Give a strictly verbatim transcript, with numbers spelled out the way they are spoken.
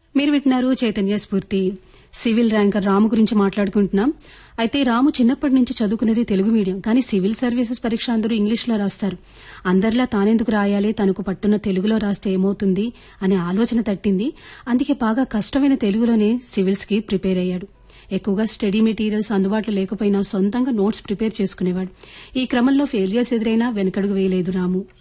మీరు వింటున్నారు చైతన్య స్ఫూర్తి. సివిల్ ర్యాంకర్ రాము గురించి మాట్లాడుకుంటున్నాం. అయితే రాము చిన్నప్పటి నుంచి చదువుకునేది తెలుగు మీడియం, కానీ సివిల్ సర్వీసెస్ పరీక్ష అందరూ ఇంగ్లీష్లో రాస్తారు. అందరిలా తానెందుకు రాయాలి, తనకు పట్టున్న తెలుగులో రాస్తే ఏమవుతుంది అనే ఆలోచన తట్టింది. అందుకే బాగా కష్టమైన తెలుగులోనే సివిల్స్ కి ప్రిపేర్ అయ్యాడు. ఎక్కువగా స్టడీ మెటీరియల్స్ అందుబాటులో లేకపోయినా సొంతంగా నోట్స్ ప్రిపేర్ చేసుకునేవాడు. ఈ క్రమంలో ఫెయిలియర్స్ ఎదురైనా వెనకడుగు వేయలేదు రాము.